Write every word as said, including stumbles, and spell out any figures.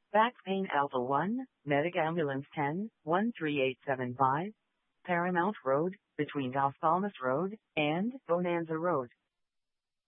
Back Pain Alpha one, Medic Ambulance ten, one three eight seven five, Paramount Road, between Las Palmas Road and Bonanza Road.